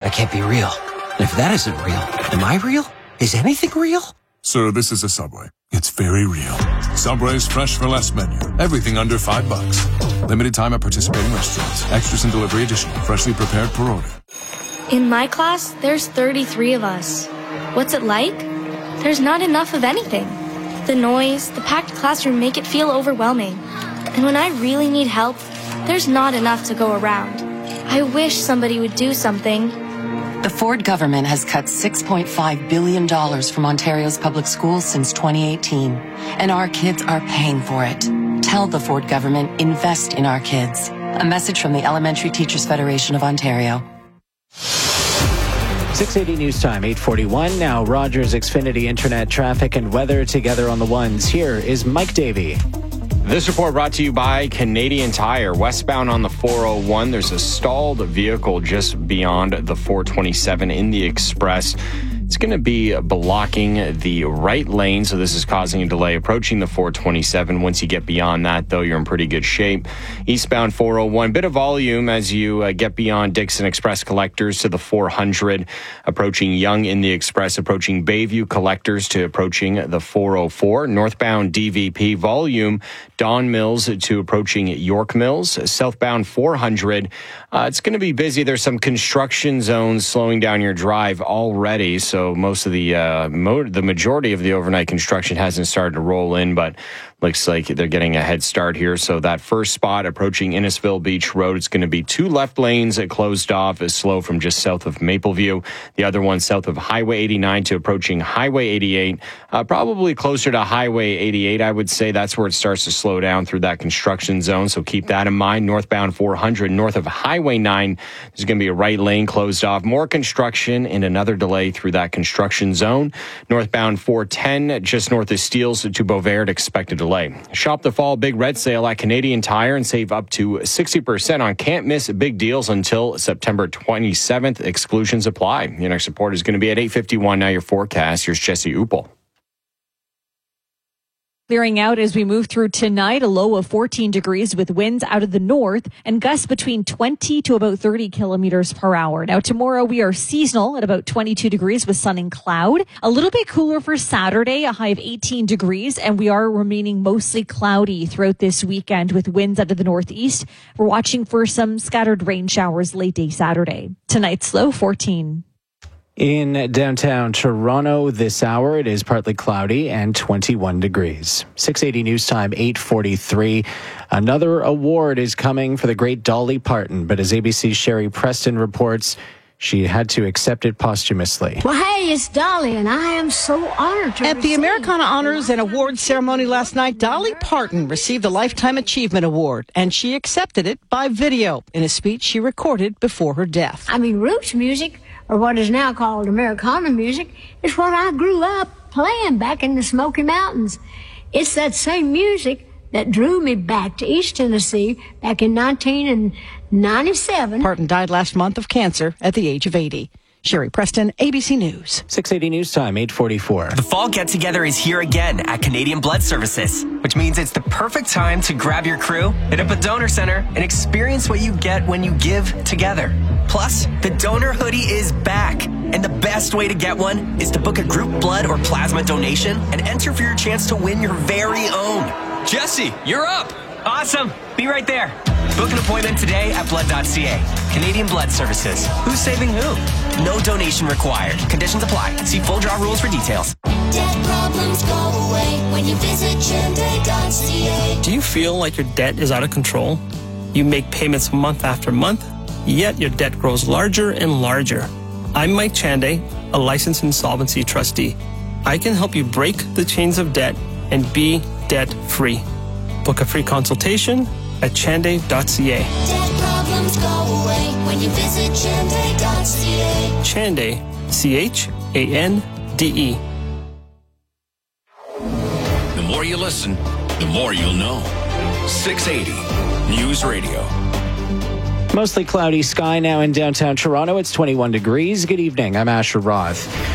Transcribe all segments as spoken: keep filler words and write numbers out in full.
That can't be real. And if that isn't real, am I real? Is anything real? Sir, this is a Subway. It's very real. Subway's fresh for less menu. Everything under five bucks. Limited time at participating restaurants. Extras and delivery additional. Freshly prepared per order. In my class, there's thirty-three of us. What's it like? There's not enough of anything. The noise, the packed classroom make it feel overwhelming. And when I really need help, there's not enough to go around. I wish somebody would do something. The Ford government has cut six point five billion dollars from Ontario's public schools since twenty eighteen, and our kids are paying for it. Tell the Ford government, invest in our kids. A message from the Elementary Teachers Federation of Ontario. six eighty News Time, eight forty-one. Now, Rogers, Xfinity, Internet, traffic, and weather together on the ones. Here is Mike Davey. This report brought to you by Canadian Tire. Westbound on the four oh one, there's a stalled vehicle just beyond the four twenty-seven in the Express. It's going to be blocking the right lane, so this is causing a delay approaching the four twenty-seven. Once you get beyond that, though, you're in pretty good shape. Eastbound four oh one, bit of volume as you uh, get beyond Dixon Express Collectors to the four hundred, approaching Yonge in the Express, approaching Bayview Collectors to approaching the four oh four. Northbound D V P volume, Don Mills to approaching York Mills. Southbound four hundred, uh, it's going to be busy. There's some construction zones slowing down your drive already, so So most of the uh, mo- the majority of the overnight construction hasn't started to roll in, but looks like they're getting a head start here. So that first spot approaching Innisfil Beach Road, it's going to be two left lanes closed off as slow from just south of Mapleview. The other one south of Highway eighty-nine to approaching Highway eighty-eight, uh, probably closer to Highway eighty-eight. I would say that's where it starts to slow down through that construction zone. So keep that in mind. Northbound four hundred, north of Highway nine, there's going to be a right lane closed off. More construction and another delay through that construction zone. Northbound four ten, just north of Steeles to Beauvert, expected delay. Shop the fall big red sale at Canadian Tire and save up to sixty percent on can't miss big deals until September twenty-seventh. Exclusions apply. Your next report is going to be at eight fifty-one. Now your forecast. Here's Jesse Uppel. Clearing out as we move through tonight, a low of fourteen degrees with winds out of the north and gusts between twenty to about thirty kilometers per hour. Now tomorrow we are seasonal at about twenty-two degrees with sun and cloud. A little bit cooler for Saturday, a high of eighteen degrees, and we are remaining mostly cloudy throughout this weekend with winds out of the northeast. We're watching for some scattered rain showers late day Saturday. Tonight's low fourteen. In downtown Toronto this hour, it is partly cloudy and twenty-one degrees. six eighty News Time, eight forty-three. Another award is coming for the great Dolly Parton, but as A B C's Sherry Preston reports, she had to accept it posthumously. Well, hey, it's Dolly, and I am so honored to At receive. the Americana Honors and Awards ceremony last night, Dolly Parton received a Lifetime Achievement Award, and she accepted it by video in a speech she recorded before her death. I mean, roots music, or what is now called Americana music, is what I grew up playing back in the Smoky Mountains. It's that same music that drew me back to East Tennessee back in nineteen ninety-seven. Parton died last month of cancer at the age of eighty. Sherry Preston, A B C News. six eighty News Time, eight forty-four. The fall get-together is here again at Canadian Blood Services, which means it's the perfect time to grab your crew, hit up a donor center, and experience what you get when you give together. Plus, the donor hoodie is back, and the best way to get one is to book a group blood or plasma donation and enter for your chance to win your very own. Jesse, you're up! Awesome! Be right there. Book an appointment today at blood dot c a. Canadian Blood Services. Who's saving who? No donation required. Conditions apply. See full draw rules for details. Debt problems go away when you visit chande dot c a. Do you feel like your debt is out of control? You make payments month after month, yet your debt grows larger and larger. I'm Mike Chande, a licensed insolvency trustee. I can help you break the chains of debt and be debt-free. Book a free consultation at chande dot c a. Debt problems go away when you visit chande dot c a. Chande, C H A N D E. The more you listen, the more you'll know. six eighty News Radio. Mostly cloudy sky now in downtown Toronto. It's twenty-one degrees. Good evening. I'm Asher Roth.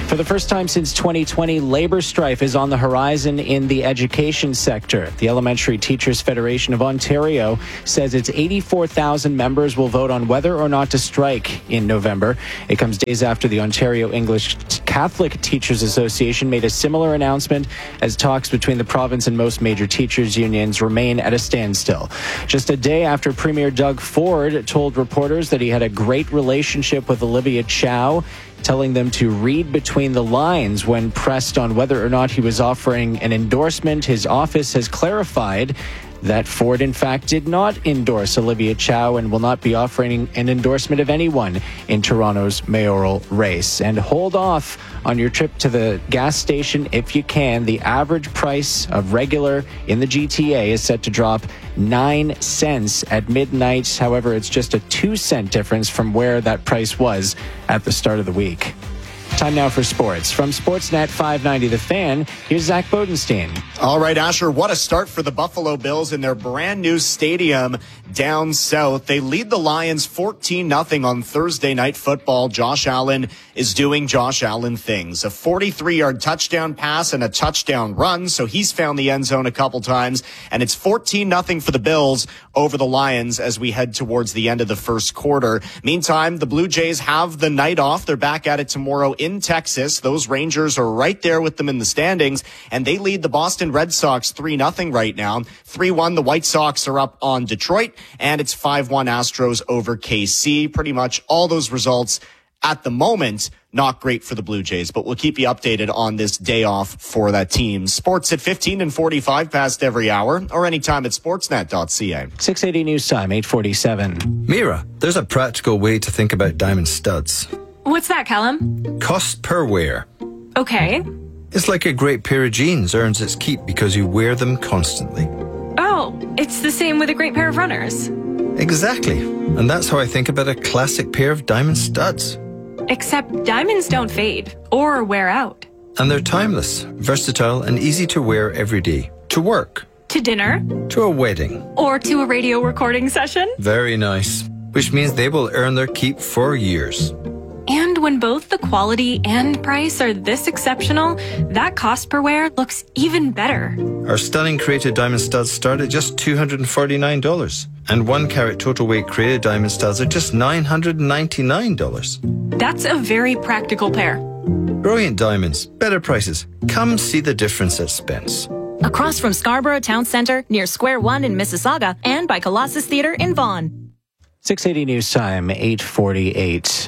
For the first time since twenty twenty, labor strife is on the horizon in the education sector. The Elementary Teachers Federation of Ontario says its eighty-four thousand members will vote on whether or not to strike in November. It comes days after the Ontario English Catholic Teachers Association made a similar announcement as talks between the province and most major teachers' unions remain at a standstill. Just a day after Premier Doug Ford told reporters that he had a great relationship with Olivia Chow, telling them to read between the lines when pressed on whether or not he was offering an endorsement. His office has clarified that Ford, in fact, did not endorse Olivia Chow and will not be offering an endorsement of anyone in Toronto's mayoral race. And hold off on your trip to the gas station if you can. The average price of regular in the G T A is set to drop nine cents at midnight. However, it's just a two cent difference from where that price was at the start of the week. Time now for sports. From Sportsnet five ninety The Fan, here's Zach Bodenstein. All right, Asher, what a start for the Buffalo Bills in their brand new stadium down south. They lead the Lions fourteen nothing on Thursday Night Football. Josh Allen is doing Josh Allen things. A forty-three yard touchdown pass and a touchdown run, so he's found the end zone a couple times. And it's fourteen nothing for the Bills over the Lions as we head towards the end of the first quarter. Meantime, the Blue Jays have the night off. They're back at it tomorrow in Texas. Those Rangers are right there with them in the standings, and they lead the Boston Red Sox three nothing right now. three one, the White Sox are up on Detroit, and it's five one Astros over K C. Pretty much all those results at the moment not great for the Blue Jays, but we'll keep you updated on this day off for that team. Sports at fifteen and forty-five past every hour, or anytime at sportsnet dot c a. six eighty News Time, eight forty-seven. Mira, there's a practical way to think about diamond studs. What's that, Callum? Cost per wear. Okay. It's like a great pair of jeans earns its keep because you wear them constantly. Oh, it's the same with a great pair of runners. Exactly. And that's how I think about a classic pair of diamond studs. Except diamonds don't fade or wear out. And they're timeless, versatile, and easy to wear every day. To work. To dinner. To a wedding. Or to a radio recording session. Very nice. Which means they will earn their keep for years. And when both the quality and price are this exceptional, that cost per wear looks even better. Our stunning created diamond studs start at just two hundred forty-nine dollars. And one carat total weight created diamond studs are just nine hundred ninety-nine dollars. That's a very practical pair. Brilliant diamonds, better prices. Come see the difference at Spence. Across from Scarborough Town Centre, near Square One in Mississauga, and by Colossus Theatre in Vaughan. six eighty News Time, eight forty-eight.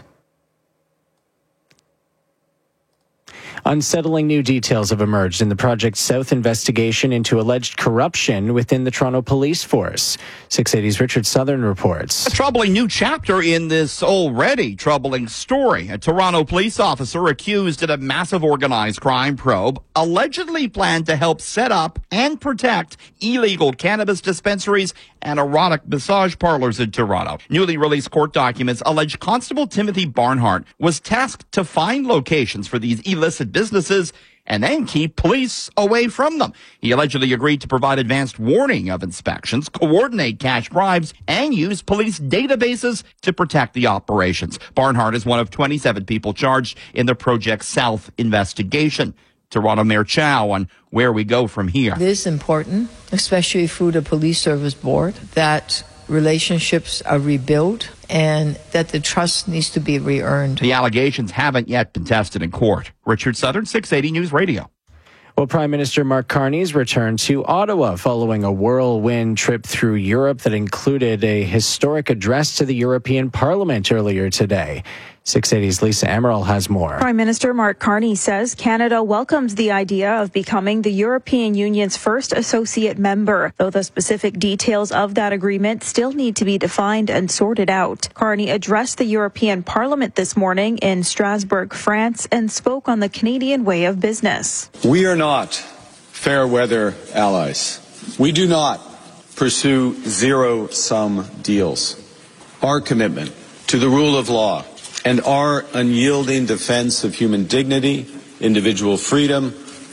Unsettling new details have emerged in the Project South investigation into alleged corruption within the Toronto Police Force. six eighty's Richard Southern reports. A troubling new chapter in this already troubling story. A Toronto police officer accused in a massive organized crime probe allegedly planned to help set up and protect illegal cannabis dispensaries and erotic massage parlors in Toronto. Newly released court documents allege Constable Timothy Barnhart was tasked to find locations for these illicit businesses and then keep police away from them. He allegedly agreed to provide advanced warning of inspections, coordinate cash bribes, and use police databases to protect the operations. Barnhart is one of twenty-seven people charged in the Project South investigation. Toronto Mayor Chow on where we go from here. It is important, especially through the Police Service Board, that relationships are rebuilt and that the trust needs to be re-earned. The allegations haven't yet been tested in court. Richard Southern, six eighty News Radio. Well, Prime Minister Mark Carney's returned to Ottawa following a whirlwind trip through Europe that included a historic address to the European Parliament earlier today. six eighty's Lisa Emerald has more. Prime Minister Mark Carney says Canada welcomes the idea of becoming the European Union's first associate member, though the specific details of that agreement still need to be defined and sorted out. Carney addressed the European Parliament this morning in Strasbourg, France, and spoke on the Canadian way of business. We are not fair weather allies. We do not pursue zero-sum deals. Our commitment to the rule of law and our unyielding defense of human dignity, individual freedom,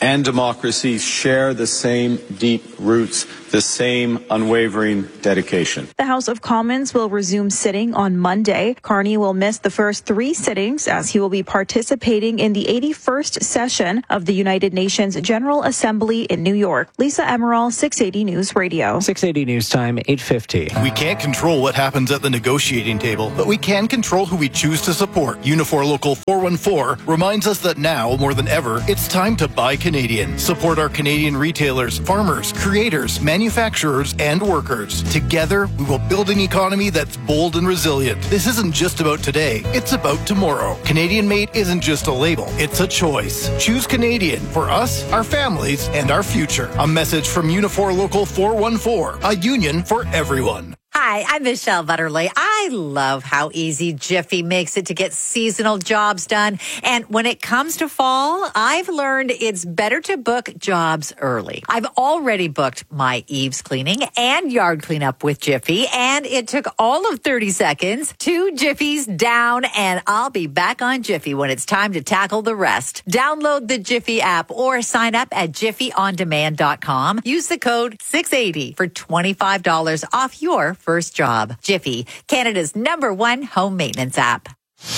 and democracy share the same deep roots, the same unwavering dedication. The House of Commons will resume sitting on Monday. Carney will miss the first three sittings as he will be participating in the eighty-first session of the United Nations General Assembly in New York. Lisa Emerald, six eighty News Radio. six eighty News Time, eight fifty. We can't control what happens at the negotiating table, but we can control who we choose to support. Unifor Local four one four reminds us that now, more than ever, it's time to buy Canadian. Support our Canadian retailers, farmers, creators, manufacturers, and workers. Together, we will build an economy that's bold and resilient. This isn't just about today, it's about tomorrow. Canadian made isn't just a label, it's a choice. Choose Canadian for us, our families, and our future. A message from Unifor Local four one four, a union for everyone. Hi, I'm Michelle Butterly. I love how easy Jiffy makes it to get seasonal jobs done. And when it comes to fall, I've learned it's better to book jobs early. I've already booked my eaves cleaning and yard cleanup with Jiffy, and it took all of thirty seconds. Two Jiffies down, and I'll be back on Jiffy when it's time to tackle the rest. Download the Jiffy app or sign up at jiffy on demand dot com. Use the code six eighty for twenty-five dollars off your first job. Jiffy, Canada's number one home maintenance app.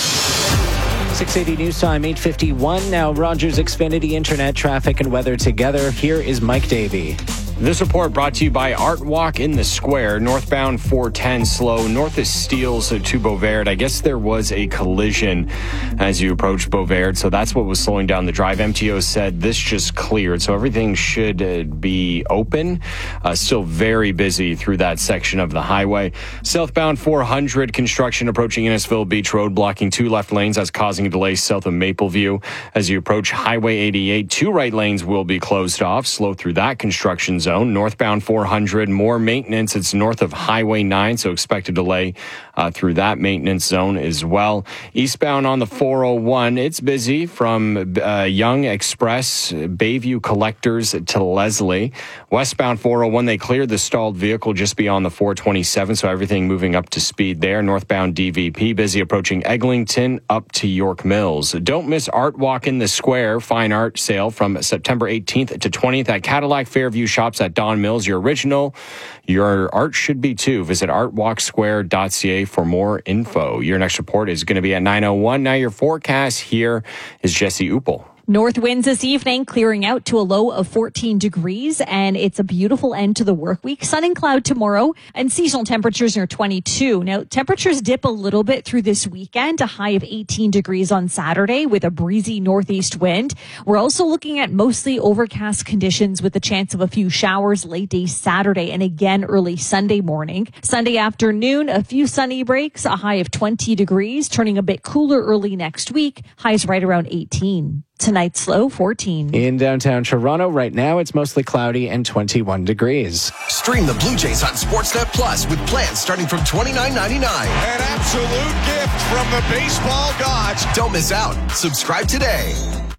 six eighty News Time, eight fifty-one. Now, Rogers Xfinity Internet traffic and weather together. Here is Mike Davey. This report brought to you by Art Walk in the Square. Northbound four ten slow, north of Steeles to Beauvert. I guess there was a collision as you approach Beauvert, so that's what was slowing down the drive. M T O said this just cleared, so everything should uh, be open. Uh, still very busy through that section of the highway. Southbound four hundred, construction approaching Innisfil Beach Road, blocking two left lanes. That's causing delays south of Mapleview. As you approach Highway eighty-eight, two right lanes will be closed off. Slow through that construction zone. Northbound four hundred, more maintenance. It's north of Highway nine, so expect a delay uh, through that maintenance zone as well. Eastbound on the four oh one, it's busy from uh, Young Express, Bayview Collectors to Leslie. Westbound four oh one, they cleared the stalled vehicle just beyond the four twenty-seven, so everything moving up to speed there. Northbound D V P, busy approaching Eglinton up to York Mills. Don't miss Art Walk in the Square, fine art sale from September eighteenth to twentieth at Cadillac Fairview Shops at Don Mills. Your original, your art should be too. Visit art walk square dot c a for more info. Your next report is going to be at nine oh one. Now your forecast here is Jesse Upel. North winds this evening, clearing out to a low of fourteen degrees, and it's a beautiful end to the work week. Sun and cloud tomorrow, and seasonal temperatures near twenty-two. Now, temperatures dip a little bit through this weekend, a high of eighteen degrees on Saturday with a breezy northeast wind. We're also looking at mostly overcast conditions with a chance of a few showers late day Saturday and again early Sunday morning. Sunday afternoon, a few sunny breaks, a high of twenty degrees, turning a bit cooler early next week, highs right around eighteen. Tonight's low, fourteen. In downtown Toronto right now, it's mostly cloudy and twenty-one degrees. Stream the Blue Jays on Sportsnet Plus with plans starting from twenty-nine ninety-nine. An absolute gift from the baseball gods. Don't miss out. Subscribe today.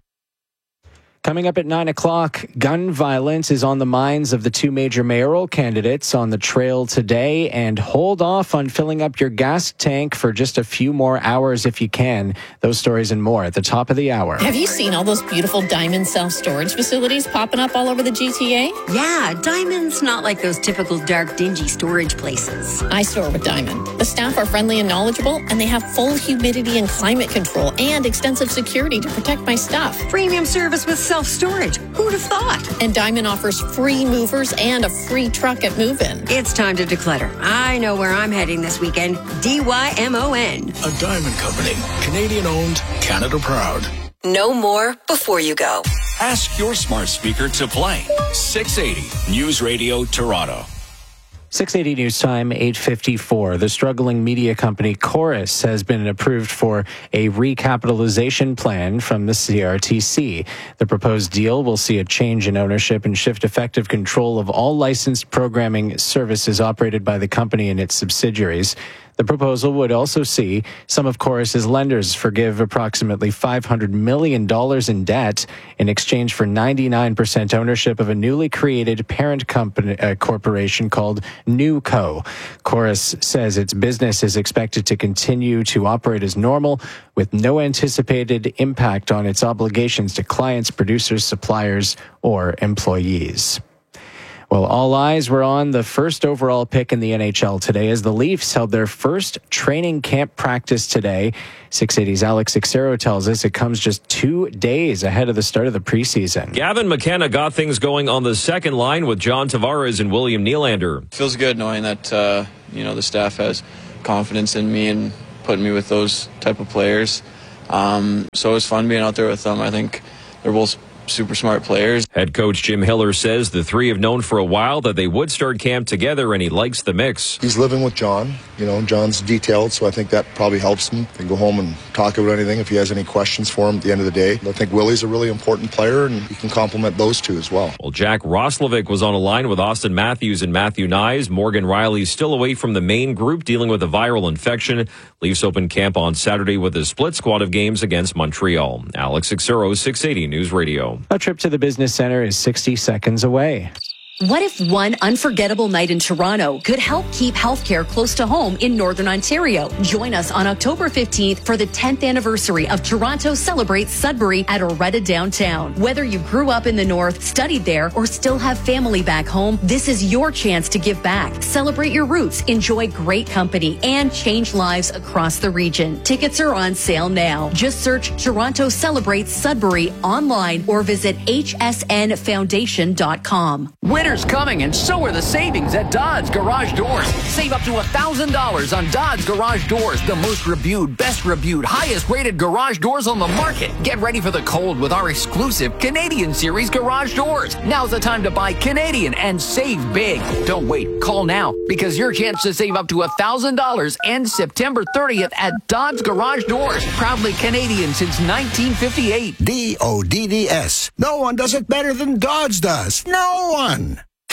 Coming up at nine o'clock, gun violence is on the minds of the two major mayoral candidates on the trail today, and hold off on filling up your gas tank for just a few more hours if you can. Those stories and more at the top of the hour. Have you seen all those beautiful Diamond self-storage facilities popping up all over the G T A? Yeah, Diamond's not like those typical dark, dingy storage places. I store with Diamond. The staff are friendly and knowledgeable, and they have full humidity and climate control and extensive security to protect my stuff. Premium service with self-storage. Who'd have thought? And Diamond offers free movers and a free truck at move-in. It's time to declutter. I know where I'm heading this weekend. D Y M O N. A Diamond Company. Canadian owned, Canada proud. Know more before you go. Ask your smart speaker to play. six eighty News Radio Toronto. six eighty News Time, eight fifty-four. The struggling media company Chorus has been approved for a recapitalization plan from the C R T C. The proposed deal will see a change in ownership and shift effective control of all licensed programming services operated by the company and its subsidiaries. The proposal would also see some of Chorus's lenders forgive approximately five hundred million dollars in debt in exchange for ninety-nine percent ownership of a newly created parent company uh, corporation called NewCo. Chorus says its business is expected to continue to operate as normal with no anticipated impact on its obligations to clients, producers, suppliers, or employees. Well, all eyes were on the first overall pick in the N H L today as the Leafs held their first training camp practice today. six eighty's Alex Ixero tells us it comes just two days ahead of the start of the preseason. Gavin McKenna got things going on the second line with John Tavares and William Nylander. Feels good knowing that, uh, you know, the staff has confidence in me and putting me with those type of players. Um, so it was fun being out there with them. I think they're both super smart players. Head coach Jim Hiller says the three have known for a while that they would start camp together, and he likes the mix. He's living with John. You know, John's detailed, so I think that probably helps him. He can go home and talk about anything if he has any questions for him at the end of the day. I think Willie's a really important player, and he can complement those two as well. Well, Jack Roslovic was on a line with Austin Matthews and Matthew Nyes. Morgan Riley's still away from the main group, dealing with a viral infection. Leafs open camp on Saturday with a split squad of games against Montreal. Alex Ixero, six eighty News Radio. A trip to the business center is sixty seconds away. What if one unforgettable night in Toronto could help keep healthcare close to home in Northern Ontario? Join us on October fifteenth for the tenth anniversary of Toronto Celebrates Sudbury at Oretta Downtown. Whether you grew up in the North, studied there, or still have family back home, this is your chance to give back. Celebrate your roots, enjoy great company, and change lives across the region. Tickets are on sale now. Just search Toronto Celebrates Sudbury online or visit H S N foundation dot com. Winter's coming, and so are the savings at Dodds Garage Doors. Save up to one thousand dollars on Dodds Garage Doors, the most reviewed, best reviewed, highest rated garage doors on the market. Get ready for the cold with our exclusive Canadian Series garage doors. Now's the time to buy Canadian and save big. Don't wait. Call now, because your chance to save up to one thousand dollars ends September thirtieth at Dodds Garage Doors. Proudly Canadian since nineteen fifty-eight. D O D D S. No one does it better than Dodds does. No one.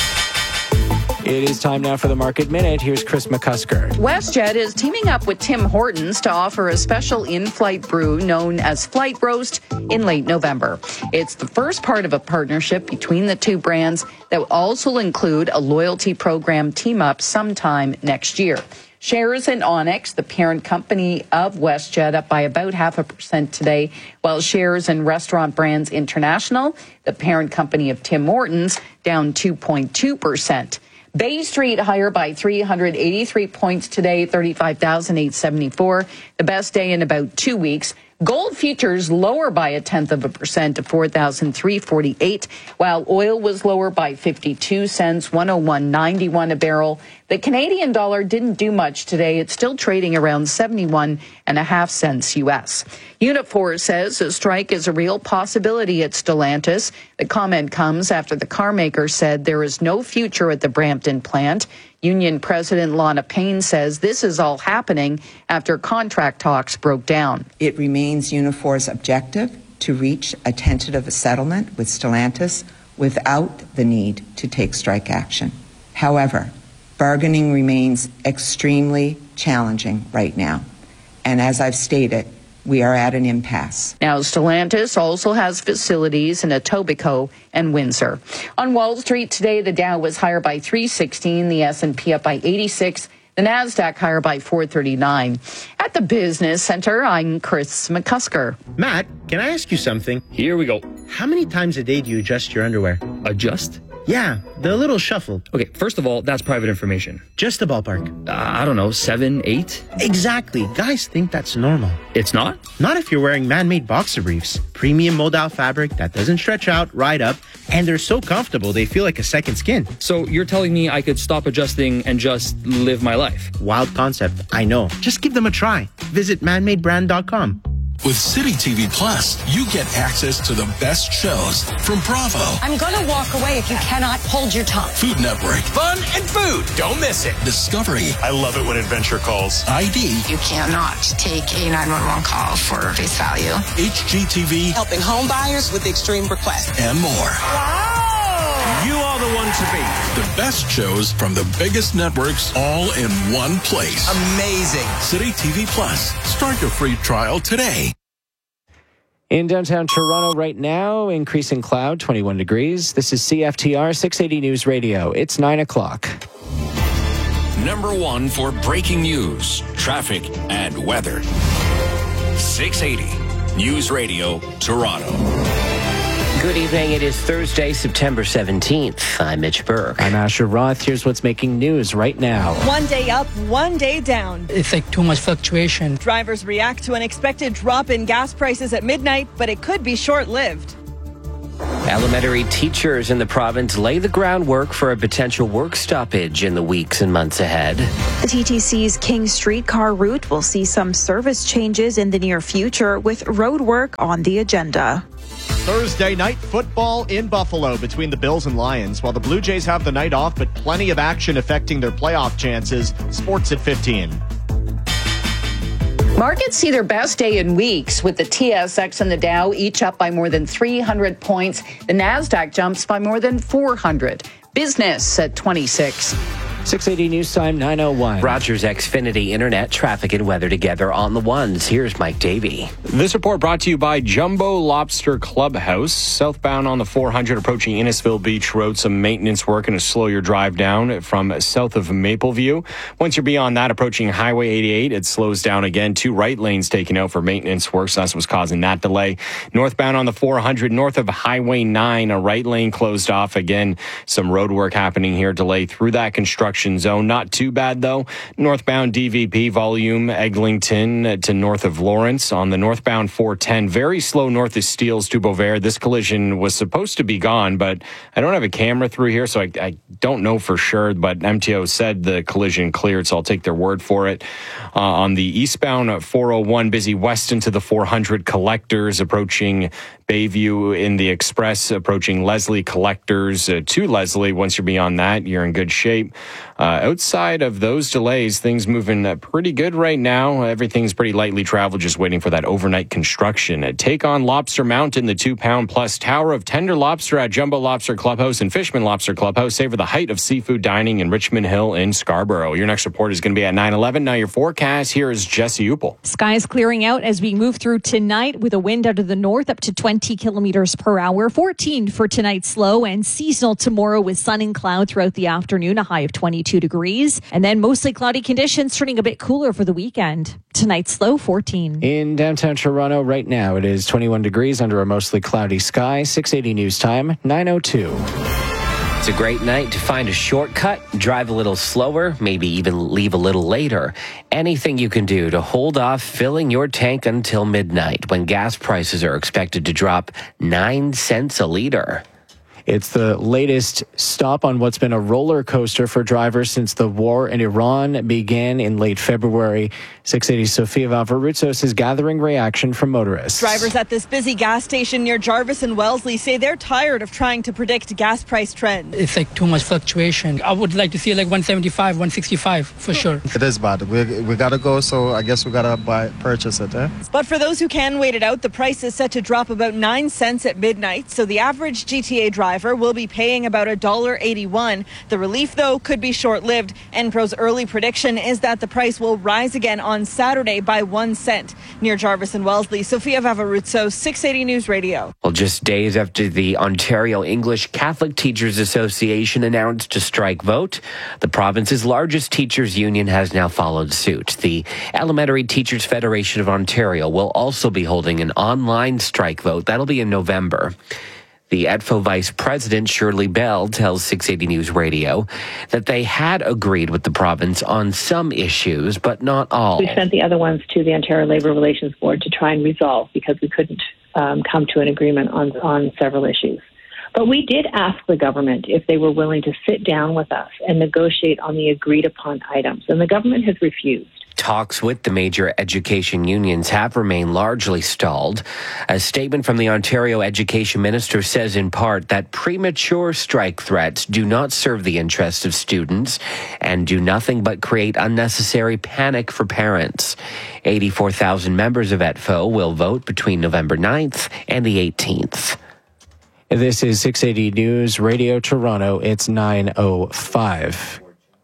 It is time now for the Market Minute. Here's Chris McCusker. WestJet is teaming up with Tim Hortons to offer a special in-flight brew known as Flight Roast in late November. It's the first part of a partnership between the two brands that will also include a loyalty program team-up sometime next year. Shares in Onyx, the parent company of WestJet, up by about half a percent today, while shares in Restaurant Brands International, the parent company of Tim Hortons, down two point two percent. Bay Street higher by three hundred eighty-three points today, thirty-five thousand eight hundred seventy-four, the best day in about two weeks. Gold futures lower by a tenth of a percent to four thousand three hundred forty-eight, while oil was lower by fifty-two cents, one oh one ninety-one a barrel. The Canadian dollar didn't do much today. It's still trading around seventy-one and a half cents U S. Unifor says a strike is a real possibility at Stellantis. The comment comes after the car maker said there is no future at the Brampton plant. Union President Lana Payne says this is all happening after contract talks broke down. It remains Unifor's objective to reach a tentative settlement with Stellantis without the need to take strike action. However, bargaining remains extremely challenging right now. And as I've stated, we are at an impasse. Now, Stellantis also has facilities in Etobicoke and Windsor. On Wall Street today, the Dow was higher by three sixteen, the S and P up by eighty-six, the NASDAQ higher by four thirty-nine. At the Business Center, I'm Chris McCusker. Matt, can I ask you something? Here we go. How many times a day do you adjust your underwear? Adjust? Yeah, the little shuffle. Okay, first of all, that's private information. Just a ballpark. Uh, I don't know, seven, eight? Exactly. Guys think that's normal. It's not? Not if you're wearing man-made boxer briefs. Premium moldal fabric that doesn't stretch out, right up, and they're so comfortable they feel like a second skin. So you're telling me I could stop adjusting and just live my life? Wild concept, I know. Just give them a try. Visit man made brand dot com. With City T V Plus, you get access to the best shows from Bravo. I'm going to walk away if you cannot hold your tongue. Food Network. Fun and food. Don't miss it. Discovery. I love it when Adventure calls. I D. You cannot take a nine one one call for face value. H G T V. Helping home buyers with extreme requests. And more. Wow! You are the one one to beat. The best shows from the biggest networks all in one place. Amazing. City T V Plus. Start your free trial today. In downtown Toronto right now, increasing cloud, twenty-one degrees. This is C F T R six eighty News Radio. It's nine o'clock. Number one for breaking news, traffic, and weather. six eighty News Radio, Toronto. Good evening. It is Thursday, September seventeenth. I'm Mitch Burke. I'm Asher Roth. Here's what's making news right now. One day up, one day down. It's like too much fluctuation. Drivers react to an expected drop in gas prices at midnight, but it could be short-lived. Elementary teachers in the province lay the groundwork for a potential work stoppage in the weeks and months ahead. The T T C's King streetcar route will see some service changes in the near future, with road work on the agenda. Thursday night football in Buffalo between the Bills and Lions. While the Blue Jays have the night off, but plenty of action affecting their playoff chances. Sports at fifteen. Markets see their best day in weeks, with the T S X and the Dow each up by more than three hundred points. The NASDAQ jumps by more than four hundred. Business at twenty-six. six eighty News Time, nine oh one. Rogers Xfinity Internet, traffic and weather together on the ones. Here's Mike Davey. This report brought to you by Jumbo Lobster Clubhouse. Southbound on the four hundred approaching Innisfil Beach Road. Some maintenance work and to slow your drive down from south of Mapleview. Once you're beyond that, approaching Highway eighty-eight, it slows down again. Two right lanes taken out for maintenance work, so that's what's causing that delay. Northbound on the four hundred, north of Highway nine, a right lane closed off. Again, some road work happening here. Delay through that construction zone. Not too bad, though. Northbound D V P volume, Eglinton to north of Lawrence. On the northbound four ten, very slow north of Steeles to Beauvais. This collision was supposed to be gone, but I don't have a camera through here, so I, I don't know for sure, but M T O said the collision cleared, so I'll take their word for it. Uh, on the eastbound four oh one, busy west into the four hundred, collectors approaching Bayview in the Express, approaching Leslie, collectors uh, to Leslie. Once you're beyond that, you're in good shape. Uh, outside of those delays, things moving uh, pretty good right now. Everything's pretty lightly traveled, just waiting for that overnight construction. Uh, take on Lobster Mountain, the two-pound plus tower of tender lobster at Jumbo Lobster Clubhouse and Fishman Lobster Clubhouse. Savor the height of seafood dining in Richmond Hill in Scarborough. Your next report is going to be at nine eleven. Now your forecast, here is Jesse Upel. Skies clearing out as we move through tonight with a wind out of the north up to twenty kilometers per hour. fourteen for tonight's low, and seasonal tomorrow with sun and cloud throughout the afternoon, a high of twenty-two degrees. And then mostly cloudy conditions, turning a bit cooler for the weekend. Tonight's low, fourteen. In downtown Toronto right now, it is twenty-one degrees under a mostly cloudy sky. six eighty News Time, nine oh two. It's a great night to find a shortcut, drive a little slower, maybe even leave a little later. Anything you can do to hold off filling your tank until midnight, when gas prices are expected to drop nine cents a liter. It's the latest stop on what's been a roller coaster for drivers since the war in Iran began in late February. six eighty Sofia Valvaruzos is gathering reaction from motorists. Drivers at this busy gas station near Jarvis and Wellesley say they're tired of trying to predict gas price trends. It's like too much fluctuation. I would like to see like one seventy-five, one sixty-five for sure. It is bad. We we gotta go, so I guess we gotta buy purchase it. Eh? But for those who can wait it out, the price is set to drop about nine cents at midnight. So the average G T A driver will be paying about one dollar eighty-one. The relief, though, could be short-lived. Enpro's early prediction is that the price will rise again on Saturday by one cent. Near Jarvis and Wellesley, Sofia Vavaruzzo, six eighty News Radio. Well, just days after the Ontario English Catholic Teachers Association announced a strike vote, the province's largest teachers union has now followed suit. The Elementary Teachers Federation of Ontario will also be holding an online strike vote. That'll be in November. The E D F O Vice President, Shirley Bell, tells six eighty News Radio that they had agreed with the province on some issues, but not all. We sent the other ones to the Ontario Labour Relations Board to try and resolve because we couldn't um, come to an agreement on, on several issues. But we did ask the government if they were willing to sit down with us and negotiate on the agreed upon items, and the government has refused. Talks with the major education unions have remained largely stalled. A statement from the Ontario Education Minister says in part that premature strike threats do not serve the interests of students and do nothing but create unnecessary panic for parents. eighty-four thousand members of E D F O will vote between November ninth and the eighteenth. This is six eighty News Radio Toronto. It's nine oh five.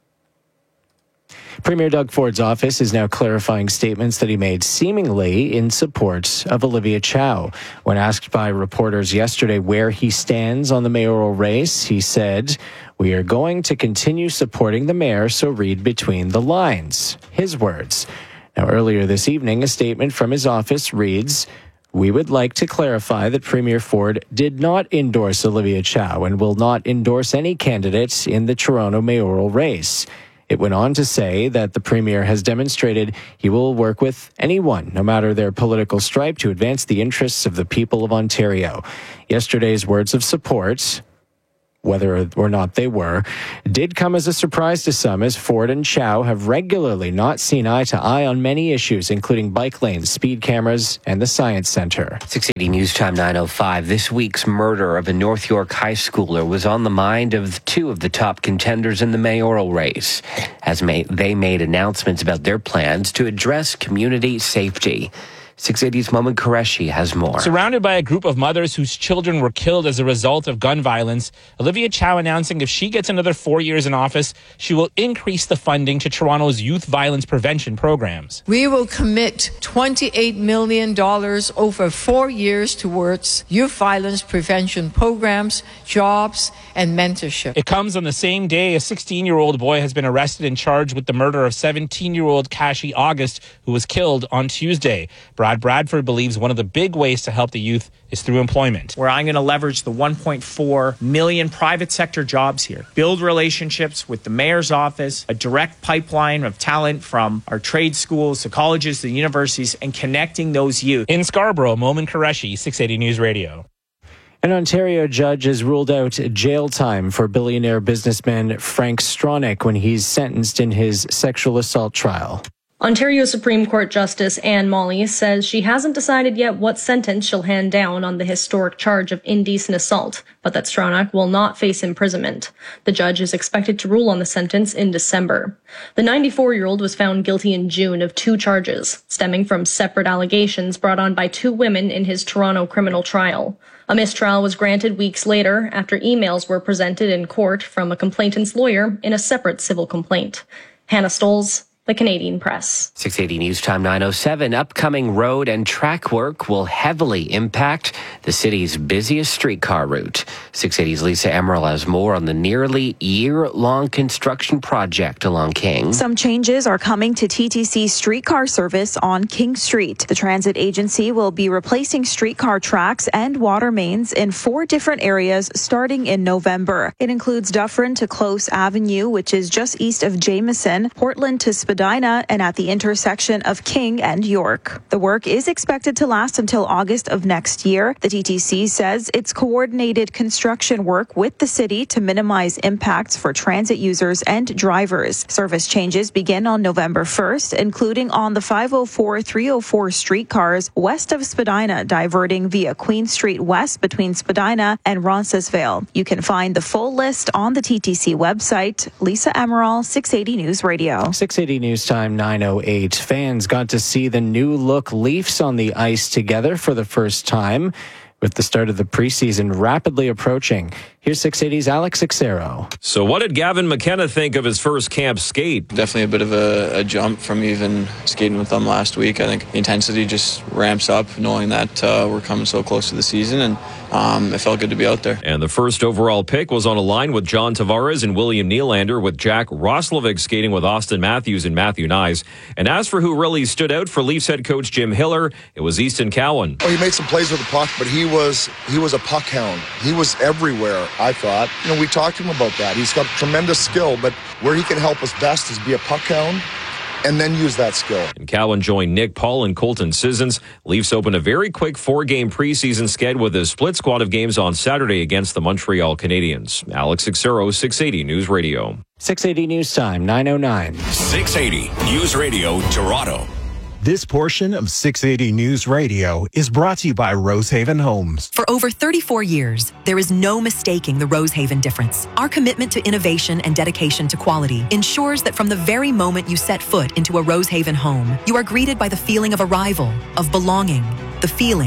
Premier Doug Ford's office is now clarifying statements that he made seemingly in support of Olivia Chow. When asked by reporters yesterday where he stands on the mayoral race, he said, "We are going to continue supporting the mayor, so read between the lines." His words. Now, earlier this evening, a statement from his office reads, "We would like to clarify that Premier Ford did not endorse Olivia Chow and will not endorse any candidate in the Toronto mayoral race." It went on to say that the Premier has demonstrated he will work with anyone, no matter their political stripe, to advance the interests of the people of Ontario. Yesterday's words of support, whether or not they were, did come as a surprise to some, as Ford and Chow have regularly not seen eye to eye on many issues, including bike lanes, speed cameras, and the Science Centre. six eighty News Time nine oh five. This week's murder of a North York high schooler was on the mind of two of the top contenders in the mayoral race, as may, they made announcements about their plans to address community safety. six eighty's Momin Qureshi has more. Surrounded by a group of mothers whose children were killed as a result of gun violence, Olivia Chow announcing if she gets another four years in office, she will increase the funding to Toronto's youth violence prevention programs. We will commit twenty-eight million dollars over four years towards youth violence prevention programs, jobs, and mentorship. It comes on the same day a sixteen-year-old boy has been arrested and charged with the murder of seventeen-year-old Kashi August, who was killed on Tuesday. Brad Bradford believes one of the big ways to help the youth is through employment. Where I'm going to leverage the one point four million private sector jobs here, build relationships with the mayor's office, a direct pipeline of talent from our trade schools, the colleges, the universities, and connecting those youth. In Scarborough, Momin Qureshi, six eighty News Radio. An Ontario judge has ruled out jail time for billionaire businessman Frank Stronach when he's sentenced in his sexual assault trial. Ontario Supreme Court Justice Anne Molly says she hasn't decided yet what sentence she'll hand down on the historic charge of indecent assault, but that Stronach will not face imprisonment. The judge is expected to rule on the sentence in December. The ninety-four-year-old was found guilty in June of two charges, stemming from separate allegations brought on by two women in his Toronto criminal trial. A mistrial was granted weeks later after emails were presented in court from a complainant's lawyer in a separate civil complaint. Hannah Stolz, The Canadian Press. six eighty News Time nine oh seven. Upcoming road and track work will heavily impact the city's busiest streetcar route. six eighty's Lisa Emerald has more on the nearly year-long construction project along King. Some changes are coming to T T C streetcar service on King Street. The transit agency will be replacing streetcar tracks and water mains in four different areas starting in November. It includes Dufferin to Close Avenue, which is just east of Jameson, Portland to Spadina, and at the intersection of King and York. The work is expected to last until August of next year. The T T C says it's coordinated construction work with the city to minimize impacts for transit users and drivers. Service changes begin on November first, including on the five oh four three oh four streetcars west of Spadina, diverting via Queen Street West between Spadina and Roncesvalles. You can find the full list on the T T C website. Lisa Emerald, six eighty News Radio. six eighty News Time nine oh eight. Fans got to see the new look Leafs on the ice together for the first time, with the start of the preseason rapidly approaching. Here's six eighty's Alex Ixero. So what did Gavin McKenna think of his first camp skate? Definitely a bit of a, a jump from even skating with them last week. I think the intensity just ramps up knowing that uh, we're coming so close to the season, and um, it felt good to be out there. And the first overall pick was on a line with John Tavares and William Nylander, with Jack Roslovic skating with Austin Matthews and Matthew Nyes. And as for who really stood out for Leafs head coach Jim Hiller, it was Easton Cowan. Well, he made some plays with the puck, but he was he was a puck hound. He was everywhere, I thought. You know, we talked to him about that. He's got tremendous skill, but where he can help us best is be a puck hound and then use that skill. And Cowan joined Nick Paul and Colton Sissons. Leafs open a very quick four-game preseason sked with a split squad of games on Saturday against the Montreal Canadiens. Alex Ixero, six eighty News Radio. six eighty News Time, nine oh nine. six eighty News Radio, Toronto. This portion of six eighty News Radio is brought to you by Rosehaven Homes. For over thirty-four years, there is no mistaking the Rosehaven difference. Our commitment to innovation and dedication to quality ensures that from the very moment you set foot into a Rosehaven home, you are greeted by the feeling of arrival, of belonging, the feeling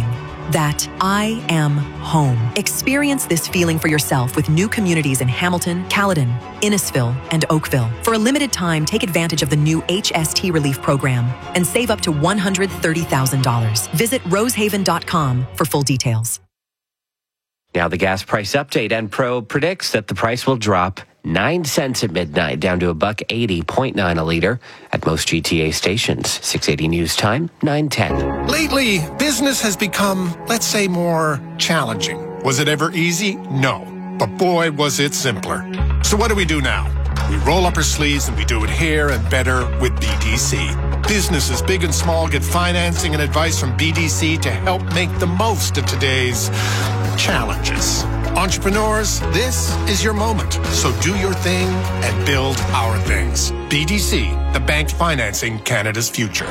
that I am home. Experience this feeling for yourself with new communities in Hamilton, Caledon, Innisfil, and Oakville. For a limited time, take advantage of the new H S T Relief Program and save up to one hundred thirty thousand dollars. Visit rosehaven dot com for full details. Now the gas price update. Enpro predicts that the price will drop nine cents at midnight, down to a buck eighty point nine a liter at most G T A stations. six eighty News Time, nine ten. Lately, business has become, let's say, more challenging. Was it ever easy? No. But boy, was it simpler. So what do we do now? We roll up our sleeves and we do it here and better with B D C. Businesses big and small get financing and advice from B D C to help make the most of today's challenges. Entrepreneurs, this is your moment. So do your thing and build our things. B D C, the bank financing Canada's future.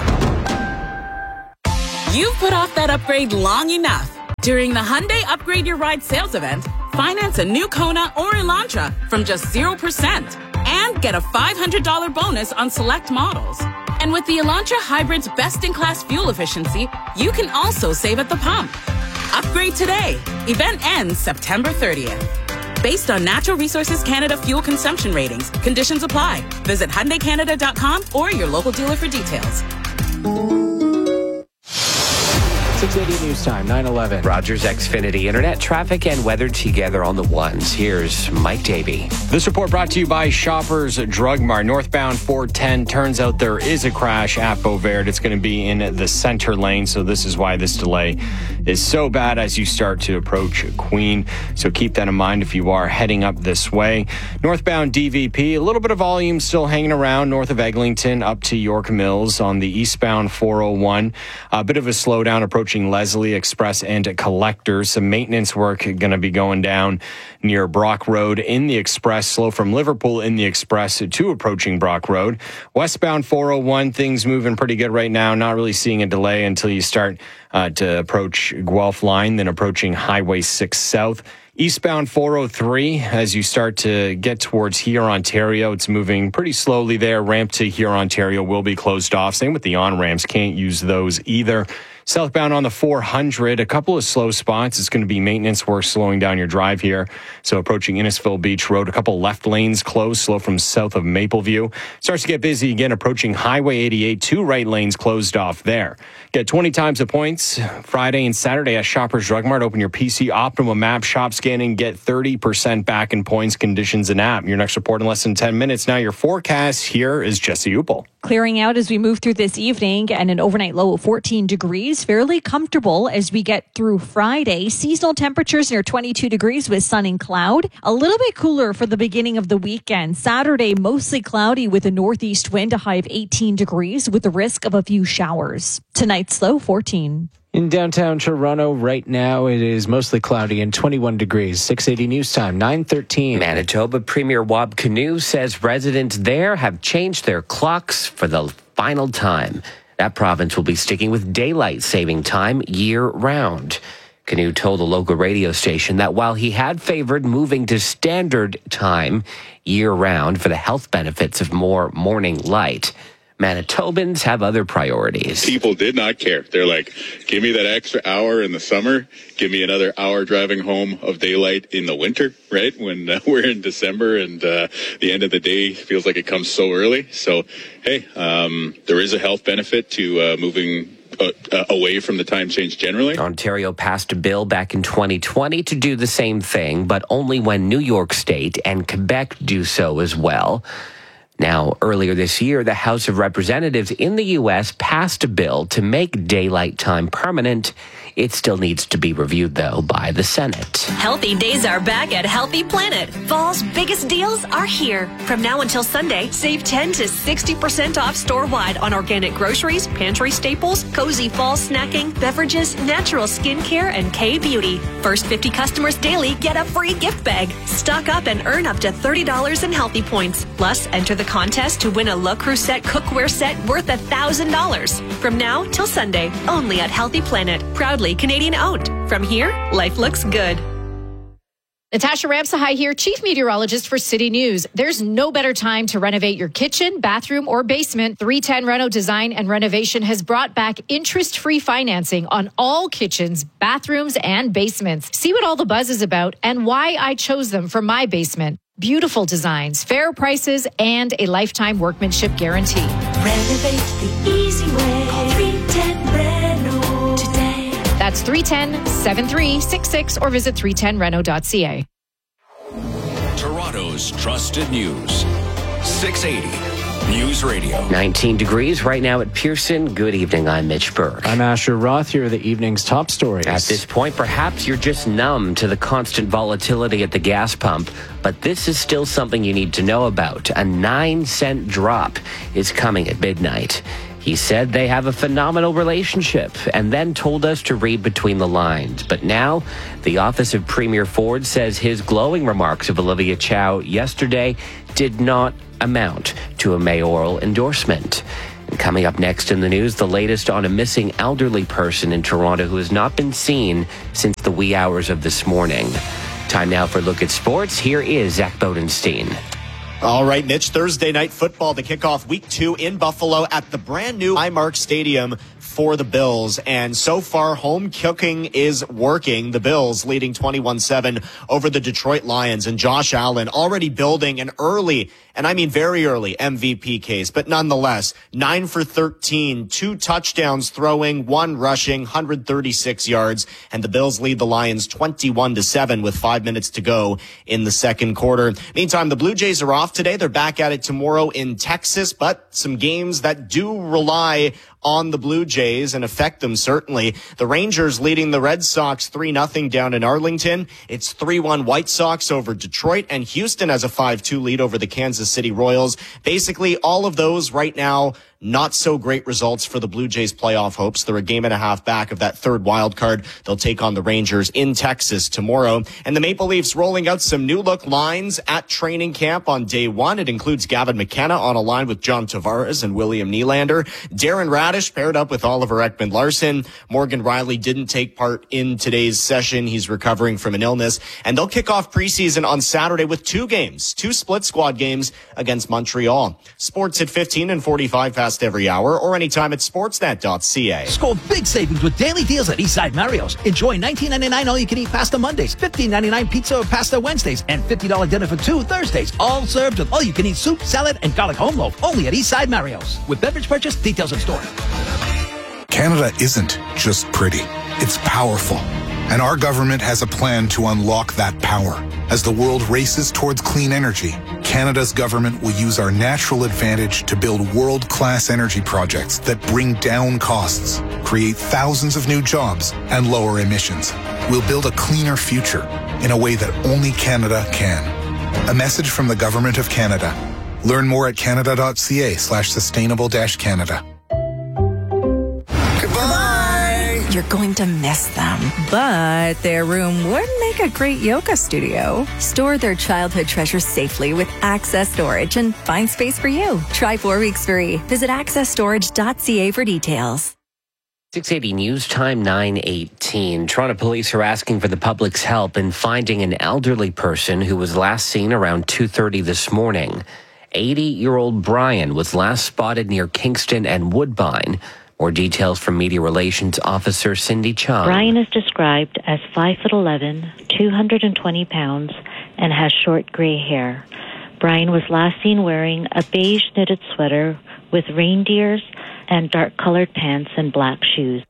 You've put off that upgrade long enough. During the Hyundai Upgrade Your Ride sales event, finance a new Kona or Elantra from just zero percent and get a five hundred dollars bonus on select models. And with the Elantra Hybrid's best-in-class fuel efficiency, you can also save at the pump. Upgrade today. Event ends September thirtieth. Based on Natural Resources Canada fuel consumption ratings, conditions apply. Visit Hyundai Canada dot com or your local dealer for details. six eighty News Time, nine eleven. Rogers Xfinity Internet traffic and weather together on the ones. Here's Mike Davey. This report brought to you by Shoppers Drug Mart. Northbound four ten. Turns out there is a crash at Beauvert. It's going to be in the center lane, so this is why this delay is so bad as you start to approach Queen. So keep that in mind if you are heading up this way. Northbound D V P, a little bit of volume still hanging around north of Eglinton up to York Mills on the eastbound four oh one. A bit of a slowdown approaching Leslie Express and Collectors. Some maintenance work going to be going down near Brock Road in the Express. Slow from Liverpool in the Express to approaching Brock Road. Westbound four oh one, things moving pretty good right now. Not really seeing a delay until you start uh, to approach Guelph Line, then approaching Highway six South. Eastbound four oh three, as you start to get towards here, Ontario, it's moving pretty slowly there. Ramp to here, Ontario will be closed off. Same with the on-ramps. Can't use those either. Southbound on the four hundred, a couple of slow spots. It's going to be maintenance work slowing down your drive here. So approaching Innisfil Beach Road, a couple left lanes closed, slow from south of Mapleview. Starts to get busy again approaching Highway eighty-eight, two right lanes closed off there. Get twenty times the points Friday and Saturday at Shoppers Drug Mart. Open your P C Optimum app, shop scanning, get thirty percent back in points, conditions, and app. Your next report in less than ten minutes. Now your forecast, here is Jesse Upel. Clearing out as we move through this evening and an overnight low of fourteen degrees. Fairly comfortable as we get through Friday. Seasonal temperatures near twenty-two degrees with sun and cloud. A little bit cooler for the beginning of the weekend. Saturday, mostly cloudy with a northeast wind, a high of eighteen degrees with the risk of a few showers. Tonight's low, fourteen. In downtown Toronto right now, it is mostly cloudy and twenty-one degrees. six eighty News Time, nine thirteen. Manitoba Premier Wab Kinew says residents there have changed their clocks for the final time. That province will be sticking with daylight saving time year-round. Kinew told a local radio station that while he had favored moving to standard time year-round for the health benefits of more morning light, Manitobans have other priorities. People did not care. They're like, give me that extra hour in the summer. Give me another hour driving home of daylight in the winter, right? When uh, we're in December and uh, the end of the day feels like it comes so early. So, hey, um, there is a health benefit to uh, moving uh, uh, away from the time change generally. Ontario passed a bill back in twenty twenty to do the same thing, but only when New York State and Quebec do so as well. Now, earlier this year, the House of Representatives in the U S passed a bill to make daylight time permanent. It still needs to be reviewed, though, by the Senate. Healthy days are back at Healthy Planet. Fall's biggest deals are here. From now until Sunday, save ten to sixty percent off store-wide on organic groceries, pantry staples, cozy fall snacking, beverages, natural skincare, and K-Beauty. First fifty customers daily get a free gift bag. Stock up and earn up to thirty dollars in Healthy Points. Plus, enter the contest to win a Le Creuset cookware set worth one thousand dollars. From now till Sunday, only at Healthy Planet. Proudly Canadian owned. From here, life looks good. Natasha Ramsahai here, Chief Meteorologist for City News. There's no better time to renovate your kitchen, bathroom, or basement. three ten Reno Design and Renovation has brought back interest-free financing on all kitchens, bathrooms, and basements. See what all the buzz is about and why I chose them for my basement. Beautiful designs, fair prices, and a lifetime workmanship guarantee. Renovate the easy way. Call three ten Reno today. That's three one zero, seven three six six or visit three ten reno dot c a. Toronto's trusted news. six eighty News Radio. nineteen degrees right now at Pearson. Good evening. I'm Mitch Burke. I'm Asher Roth. Here are the evening's top stories. At this point, perhaps you're just numb to the constant volatility at the gas pump, but this is still something you need to know about. A nine cent drop is coming at midnight. He said they have a phenomenal relationship and then told us to read between the lines. But now, the office of Premier Ford says his glowing remarks of Olivia Chow yesterday did not amount to a mayoral endorsement. And coming up next in the news, the latest on a missing elderly person in Toronto who has not been seen since the wee hours of this morning. Time now for a look at sports. Here is Zach Bodenstein. All right, Mitch, Thursday night football to kick off week two in Buffalo at the brand new Highmark Stadium for the Bills. And so far, home cooking is working. The Bills leading twenty-one seven over the Detroit Lions. And Josh Allen already building an early, and I mean very early, M V P case. But nonetheless, nine for thirteen, two touchdowns throwing, one rushing, one hundred thirty-six yards. And the Bills lead the Lions twenty-one to seven with five minutes to go in the second quarter. Meantime, the Blue Jays are off today. They're back at it tomorrow in Texas, but some games that do rely on the Blue Jays and affect them certainly. The Rangers leading the Red Sox three nothing down in Arlington. It's three one White Sox over Detroit, and Houston has a five two lead over the Kansas City Royals. Basically, all of those right now, not so great results for the Blue Jays playoff hopes. They're a game and a half back of that third wild card. They'll take on the Rangers in Texas tomorrow. And the Maple Leafs rolling out some new look lines at training camp on day one. It includes Gavin McKenna on a line with John Tavares and William Nylander. Darren Radish paired up with Oliver Ekman-Larsson. Morgan Riley didn't take part in today's session. He's recovering from an illness. And they'll kick off preseason on Saturday with two games, two split squad games against Montreal. Sports at fifteen and forty-five past every hour or anytime at sportsnet dot c a. Score big savings with daily deals at Eastside Mario's. Enjoy nineteen ninety-nine all-you-can-eat pasta Mondays, fifteen ninety-nine pizza or pasta Wednesdays, and fifty dollars dinner for two Thursdays. All served with all-you-can-eat soup, salad, and garlic home loaf. Only at Eastside Mario's. With beverage purchase, details in store. Canada isn't just pretty. It's powerful. And our government has a plan to unlock that power. As the world races towards clean energy, Canada's government will use our natural advantage to build world-class energy projects that bring down costs, create thousands of new jobs, and lower emissions. We'll build a cleaner future in a way that only Canada can. A message from the Government of Canada. Learn more at canada dot c a slash sustainable dash Canada. You're going to miss them. But their room would make a great yoga studio. Store their childhood treasures safely with Access Storage and find space for you. Try four weeks free. Visit access storage dot c a for details. six eighty News Time, nine eighteen. Toronto police are asking for the public's help in finding an elderly person who was last seen around two thirty this morning. eighty-year-old Brian was last spotted near Kingston and Woodbine. More details from Media Relations Officer Cindy Chung. Brian is described as five foot eleven, two hundred twenty pounds, and has short gray hair. Brian was last seen wearing a beige knitted sweater with reindeers and dark-colored pants and black shoes.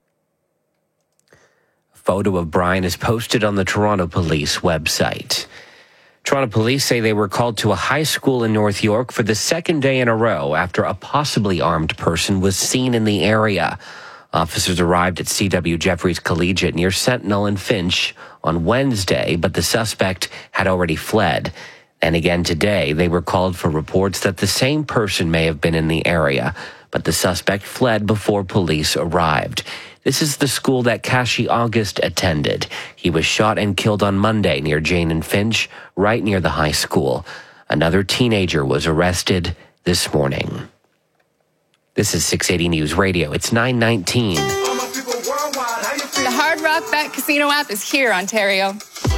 A photo of Brian is posted on the Toronto Police website. Toronto police say they were called to a high school in North York for the second day in a row after a possibly armed person was seen in the area. Officers arrived at C W Jeffries Collegiate near Sentinel and Finch on Wednesday, but the suspect had already fled. And again today, they were called for reports that the same person may have been in the area, but the suspect fled before police arrived. This is the school that Kashi August attended. He was shot and killed on Monday near Jane and Finch, right near the high school. Another teenager was arrested this morning. This is six eighty News Radio. It's nine nineteen. The Hard Rock Bet Casino app is here, Ontario.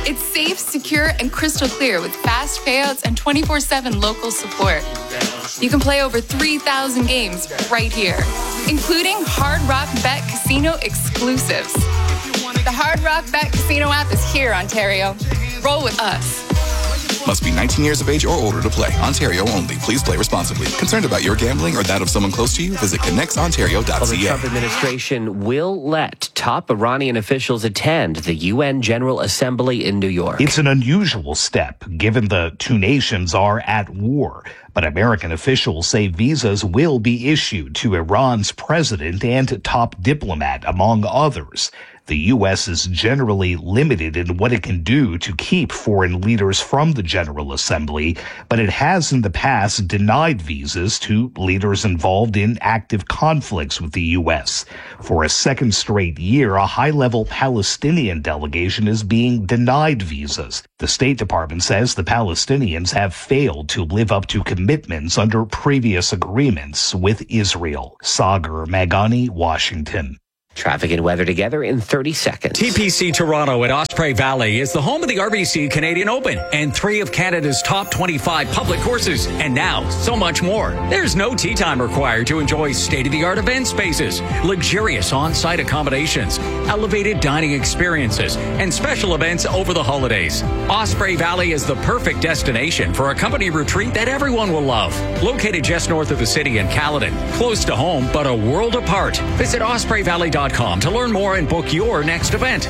It's safe, secure, and crystal clear with fast payouts and twenty-four seven local support. You can play over three thousand games right here, including Hard Rock Bet Casino exclusives. The Hard Rock Bet Casino app is here, Ontario. Roll with us. Must be nineteen years of age or older to play. Ontario only. Please play responsibly. Concerned about your gambling or that of someone close to you? Visit connects ontario dot c a. Well, the Trump administration will let top Iranian officials attend the U N General Assembly in New York. It's an unusual step, given the two nations are at war. But American officials say visas will be issued to Iran's president and top diplomat, among others. The U S is generally limited in what it can do to keep foreign leaders from the General Assembly, but it has in the past denied visas to leaders involved in active conflicts with the U S. For a second straight year, a high-level Palestinian delegation is being denied visas. The State Department says the Palestinians have failed to live up to commitments under previous agreements with Israel. Sagar Magani, Washington. Traffic and weather together in thirty seconds. T P C Toronto at Osprey Valley is the home of the R B C Canadian Open and three of Canada's top twenty-five public courses. And now, so much more. There's no tee time required to enjoy state-of-the-art event spaces, luxurious on-site accommodations, elevated dining experiences, and special events over the holidays. Osprey Valley is the perfect destination for a company retreat that everyone will love. Located just north of the city in Caledon, close to home, but a world apart. Visit osprey valley dot com to learn more and book your next event.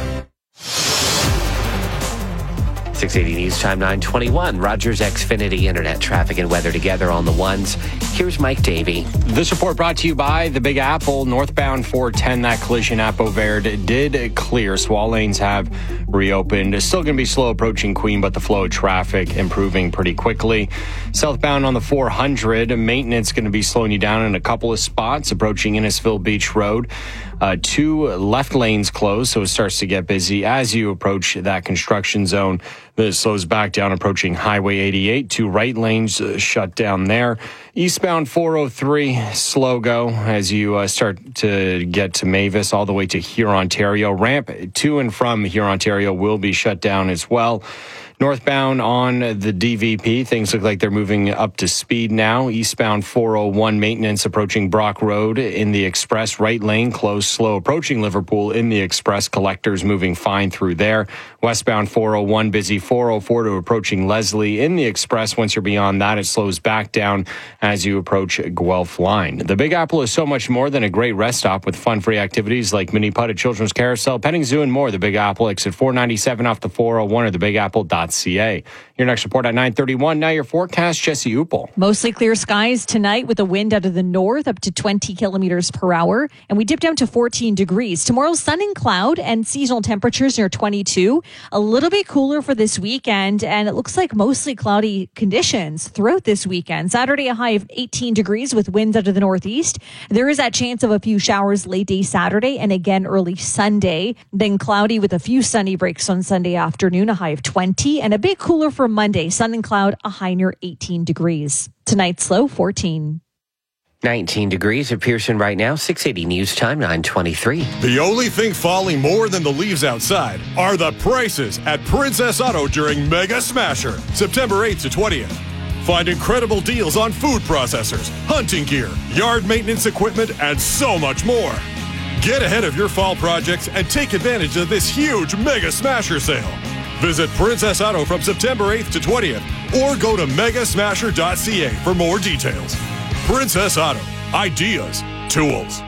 six eighty News Time nine twenty-one. Rogers Xfinity Internet traffic and weather together on the ones. Here's Mike Davey. This report brought to you by the Big Apple. Northbound four ten, that collision at Beauverde did clear. So all lanes have reopened. It's still going to be slow approaching Queen, but the flow of traffic improving pretty quickly. Southbound on the four hundred, maintenance going to be slowing you down in a couple of spots approaching Innisfil Beach Road. Uh, two left lanes closed, so it starts to get busy as you approach that construction zone. This slows back down approaching Highway eighty-eight. Two right lanes uh, shut down there. Eastbound four oh three, slow go as you uh, start to get to Mavis all the way to Huron, Ontario. Ramp to and from Huron, Ontario will be shut down as well. Northbound on the D V P, things look like they're moving up to speed now. Eastbound four oh one, maintenance approaching Brock Road in the Express. Right lane closed, slow approaching Liverpool in the Express. Collectors moving fine through there. Westbound four oh one, busy four oh four to approaching Leslie in the Express. Once you're beyond that, it slows back down as you approach Guelph Line. The Big Apple is so much more than a great rest stop with fun-free activities like mini putt at Children's Carousel, petting zoo, and more. The Big Apple, exit four ninety-seven off the four oh one or the big apple dot c a. Your next report at nine thirty-one. Now your forecast, Jesse Upel. Mostly clear skies tonight with a wind out of the north up to twenty kilometers per hour. And we dip down to fourteen degrees. Tomorrow, sun and cloud and seasonal temperatures near twenty-two. A little bit cooler for this weekend. And it looks like mostly cloudy conditions throughout this weekend. Saturday, a high of eighteen degrees with winds out of the northeast. There is that chance of a few showers late day Saturday and again early Sunday. Then cloudy with a few sunny breaks on Sunday afternoon, a high of twenty. And a bit cooler for Monday, sun and cloud, a high near eighteen degrees. Tonight's low, fourteen. nineteen degrees at Pearson right now. six eighty News Time, nine twenty-three. The only thing falling more than the leaves outside are the prices at Princess Auto during Mega Smasher, September eighth to twentieth. Find incredible deals on food processors, hunting gear, yard maintenance equipment, and so much more. Get ahead of your fall projects and take advantage of this huge Mega Smasher sale. Visit Princess Auto from September eighth to twentieth or go to mega smasher dot c a for more details. Princess Auto. Ideas. Tools.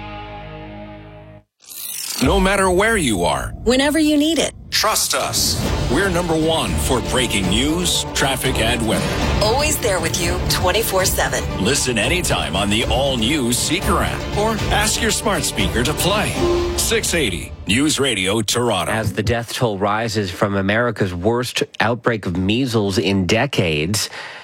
No matter where you are, whenever you need it. Trust us. We're number one for breaking news, traffic, and weather. Always there with you twenty-four seven. Listen anytime on the all-new Seeker app or ask your smart speaker to play. six eighty News Radio Toronto. As the death toll rises from America's worst outbreak of measles in decades,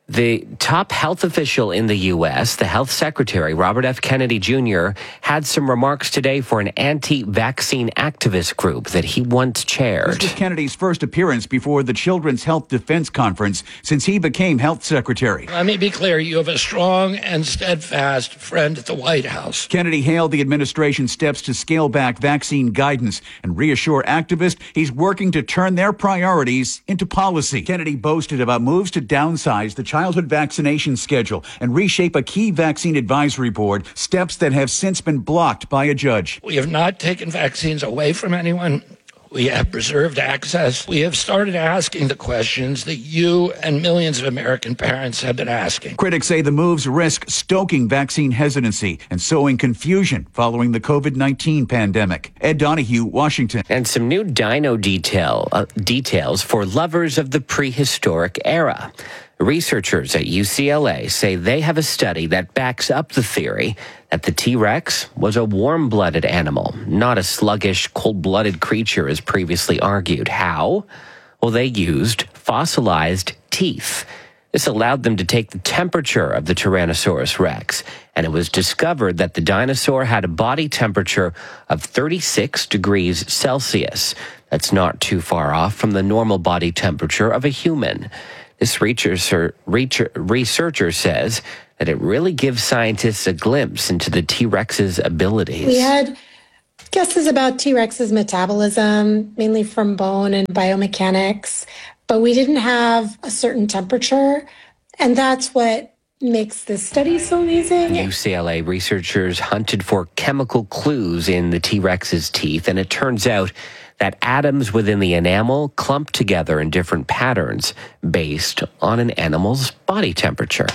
The top health official in the U S, the health secretary, Robert F. Kennedy Junior, had some remarks today for an anti-vaccine activist group that he once chaired. This was Kennedy's first appearance before the Children's Health Defense Conference since he became health secretary. Let me be clear, you have a strong and steadfast friend at the White House. Kennedy hailed the administration's steps to scale back vaccine guidance and reassure activists he's working to turn their priorities into policy. Kennedy boasted about moves to downsize the childhood vaccination schedule and reshape a key vaccine advisory board, steps that have since been blocked by a judge. We have not taken vaccines away from anyone. We have preserved access. We have started asking the questions that you and millions of American parents have been asking. Critics say the moves risk stoking vaccine hesitancy and sowing confusion following the covid nineteen pandemic. Ed Donahue, Washington. And some new dino detail uh, details for lovers of the prehistoric era. Researchers at U C L A say they have a study that backs up the theory that the T-Rex was a warm-blooded animal, not a sluggish, cold-blooded creature as previously argued. How? Well, they used fossilized teeth. This allowed them to take the temperature of the Tyrannosaurus Rex, and it was discovered that the dinosaur had a body temperature of thirty-six degrees Celsius. That's not too far off from the normal body temperature of a human. This researcher, researcher says that it really gives scientists a glimpse into the T-Rex's abilities. We had guesses about T-Rex's metabolism, mainly from bone and biomechanics, but we didn't have a certain temperature, and that's what makes this study so amazing. U C L A researchers hunted for chemical clues in the T-Rex's teeth, and it turns out that atoms within the enamel clump together in different patterns based on an animal's body temperature.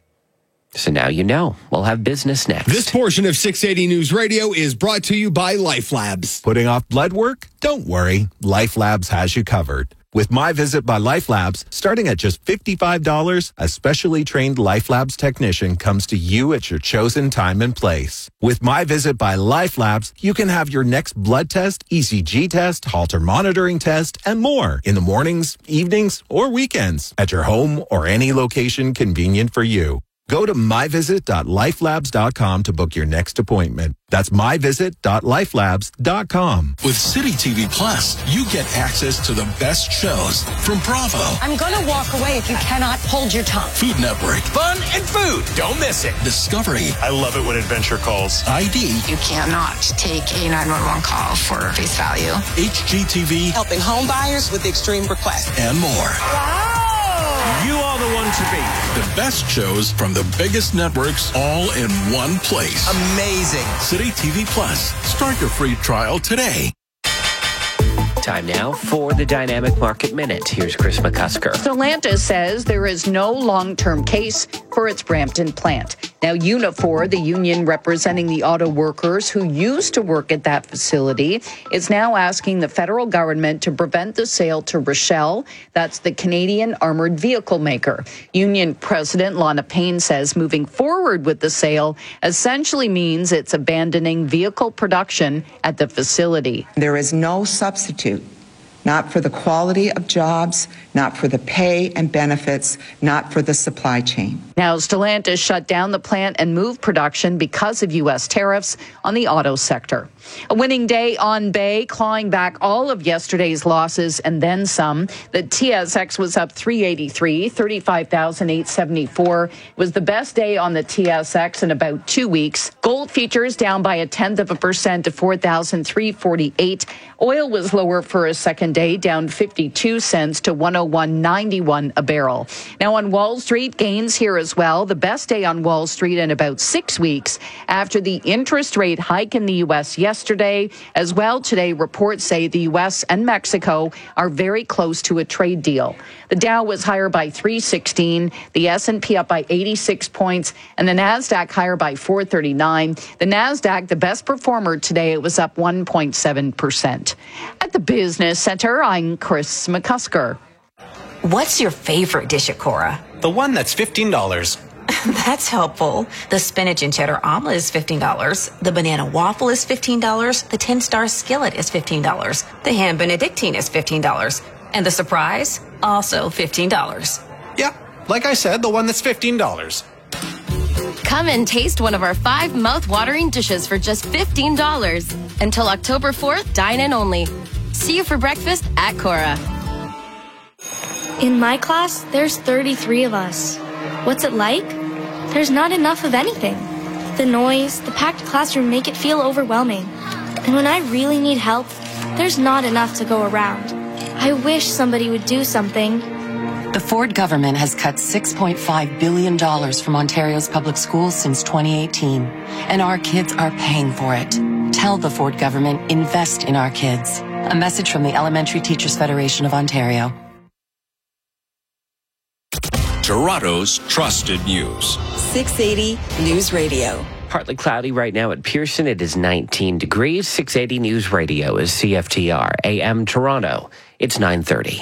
So now you know. We'll have business next. This portion of six eighty News Radio is brought to you by Life Labs. Putting off blood work? Don't worry. Life Labs has you covered. With My Visit by Life Labs, starting at just fifty-five dollars, a specially trained Life Labs technician comes to you at your chosen time and place. With My Visit by Life Labs, you can have your next blood test, E C G test, Holter monitoring test, and more in the mornings, evenings, or weekends at your home or any location convenient for you. Go to my visit dot life labs dot com to book your next appointment. That's my visit dot life labs dot com. With City T V Plus, you get access to the best shows from Bravo, I'm going to walk away if you cannot hold your tongue. Food Network, Fun and food. Don't miss it. Discovery. I love it when adventure calls. I D. You cannot take a nine one one call for face value. H G T V. Helping home buyers with extreme requests. And more. Wow. You are the one to beat. The best shows from the biggest networks all in one place. Amazing. City T V Plus. Start your free trial today. Time now for the Dynamic Market Minute. Here's Chris McCusker. Stellantis says there is no long-term case for its Brampton plant. Now, Unifor, the union representing the auto workers who used to work at that facility, is now asking the federal government to prevent the sale to Rochelle. That's the Canadian armored vehicle maker. Union President Lana Payne says moving forward with the sale essentially means it's abandoning vehicle production at the facility. There is no substitute. Not for the quality of jobs, not for the pay and benefits, not for the supply chain. Now, Stellantis shut down the plant and moved production because of U S tariffs on the auto sector. A winning day on Bay, clawing back all of yesterday's losses and then some. The T S X was up three eighty-three, thirty-five thousand eight hundred seventy-four. It was the best day on the T S X in about two weeks. Gold futures down by a tenth of a percent to four thousand three hundred forty-eight. Oil was lower for a second day, down fifty-two cents to one oh one ninety-one a barrel. Now on Wall Street, gains here as well. The best day on Wall Street in about six weeks after the interest rate hike in the U S yesterday. Yesterday as well. Today, reports say the U S and Mexico are very close to a trade deal. The Dow was higher by three sixteen, the S and P up by eighty-six points, and the Nasdaq higher by four thirty-nine. The Nasdaq, the best performer today, it was up one point seven percent. At the Business Center, I'm Chris McCusker. What's your favorite dish at Cora? The one that's fifteen dollars. That's helpful. The spinach and cheddar omelet is fifteen dollars. The banana waffle is fifteen dollars. The ten-star skillet is fifteen dollars. The ham benedictine is fifteen dollars. And the surprise, also fifteen dollars. Yeah, Like I said, the one that's fifteen dollars. Come and taste one of our five mouth-watering dishes for just fifteen dollars. Until October fourth, dine in only. See you for breakfast at Cora. In my class, there's thirty-three of us. What's it like? There's not enough of anything. The noise, the packed classroom make it feel overwhelming. And when I really need help, there's not enough to go around. I wish somebody would do something. The Ford government has cut six point five billion dollars from Ontario's public schools since twenty eighteen, and our kids are paying for it. Tell the Ford government, invest in our kids. A message from the Elementary Teachers Federation of Ontario. Toronto's trusted news. six eighty News Radio. Partly cloudy right now at Pearson. It is nineteen degrees. six eighty News Radio is C F T R A M Toronto. It's nine thirty.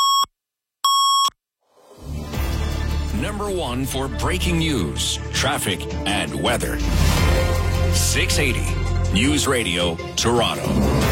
Number one for breaking news, traffic, and weather. six eighty News Radio, Toronto.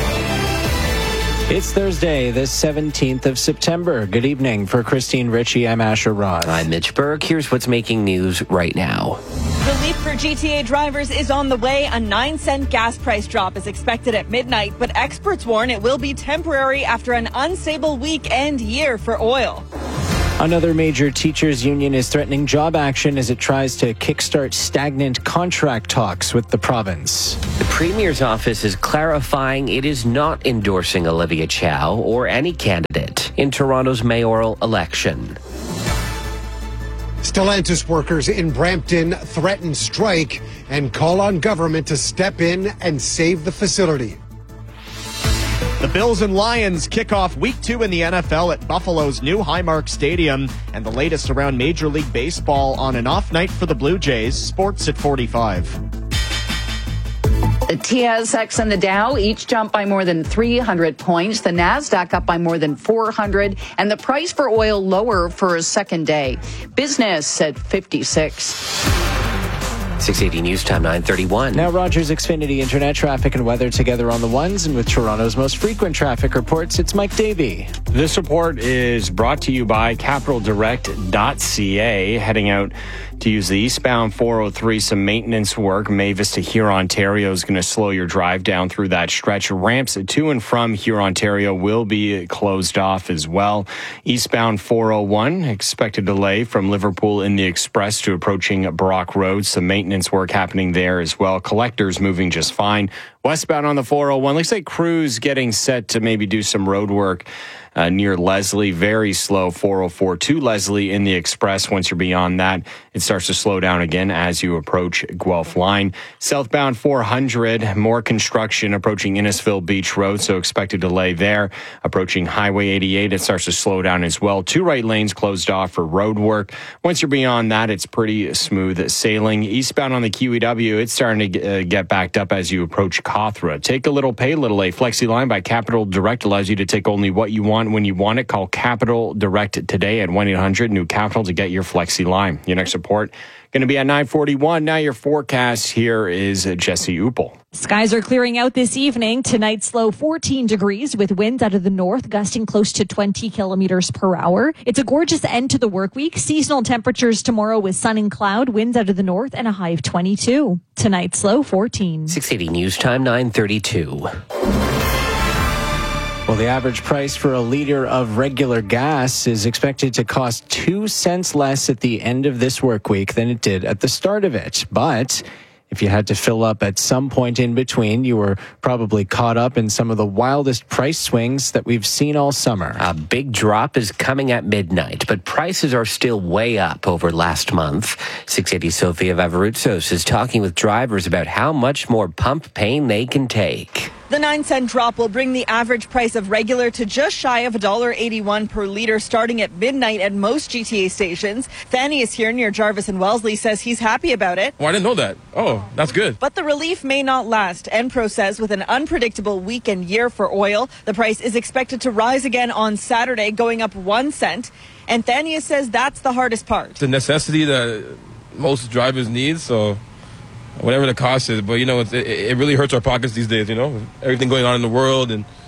It's Thursday, the seventeenth of September. Good evening. For Christine Ritchie, I'm Asher Ross. I'm Mitch Berg. Here's what's making news right now. Relief for G T A drivers is on the way. A nine cent gas price drop is expected at midnight, but experts warn it will be temporary after an unstable week and year for oil. Another major teachers union is threatening job action as it tries to kickstart stagnant contract talks with the province. The Premier's office is clarifying it is not endorsing Olivia Chow or any candidate in Toronto's mayoral election. Stellantis workers in Brampton threaten strike and call on government to step in and save the facility. The Bills and Lions kick off week two in the N F L at Buffalo's new Highmark Stadium, and the latest around Major League Baseball on an off night for the Blue Jays. Sports at forty-five. The T S X and the Dow each jumped by more than three hundred points. The NASDAQ up by more than four hundred, and the price for oil lower for a second day. Business at fifty-six. six eighty News Time, nine thirty-one. Now Rogers Xfinity Internet traffic and weather together on the ones, and with Toronto's most frequent traffic reports, it's Mike Davey. This report is brought to you by capital direct dot c a. Heading out to use the eastbound four oh three, some maintenance work. Mavis to Huron, Ontario is going to slow your drive down through that stretch. Ramps to and from Huron, Ontario will be closed off as well. Eastbound four oh one, expected delay from Liverpool in the Express to approaching Brock Road. Some maintenance work happening there as well. Collectors moving just fine. Westbound on the four oh one, looks like crews getting set to maybe do some road work uh, near Leslie. Very slow four oh four to Leslie in the Express. Once you're beyond that, it starts to slow down again as you approach Guelph Line. Southbound four hundred, more construction approaching Innisfil Beach Road, so expected delay there. Approaching Highway eighty-eight, it starts to slow down as well. Two right lanes closed off for road work. Once you're beyond that, it's pretty smooth sailing. Eastbound on the Q E W, it's starting to get backed up as you approach Cawthra. Take a little, pay a little. A Flexi Line by Capital Direct allows you to take only what you want when you want it. Call Capital Direct today at one eight hundred new capital to get your Flexi Line. Your next report going to be at nine forty-one. Now your forecast here is Jesse Upel. Skies are clearing out this evening. Tonight's low fourteen degrees with winds out of the north gusting close to twenty kilometers per hour. It's a gorgeous end to the work week. Seasonal temperatures tomorrow with sun and cloud, winds out of the north, and a high of twenty-two. Tonight's low fourteen. six eighty News Time, nine thirty-two. Well, the average price for a liter of regular gas is expected to cost two cents less at the end of this work week than it did at the start of it. But if you had to fill up at some point in between, you were probably caught up in some of the wildest price swings that we've seen all summer. A big drop is coming at midnight, but prices are still way up over last month. six eighty Sophia Vavarutsos is talking with drivers about how much more pump pain they can take. The nine cent drop will bring the average price of regular to just shy of one dollar eighty-one per litre starting at midnight at most G T A stations. Fanny is here near Jarvis and Wellesley, says he's happy about it. Oh, I didn't know that. Oh, that's good. But the relief may not last. Enpro says with an unpredictable week and year for oil, the price is expected to rise again on Saturday, going up one cent. And Thania says that's the hardest part. It's a necessity that most drivers need, so whatever the cost is. But, you know, it, it really hurts our pockets these days, you know, everything going on in the world. And